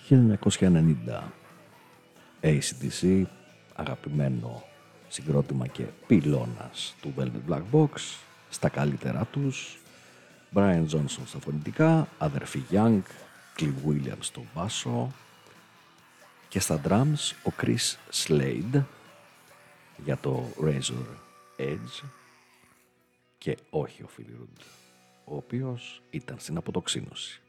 1990. AC/DC, αγαπημένο συγκρότημα και πυλώνας του Velvet Black Box, στα καλύτερά τους. Brian Johnson στα φωνητικά, αδερφή Young, Cliff Williams στο μπάσο και στα drums ο Chris Slade για το Razor Edge και όχι ο Phil Rudd, ο οποίος ήταν στην αποτοξίνωση.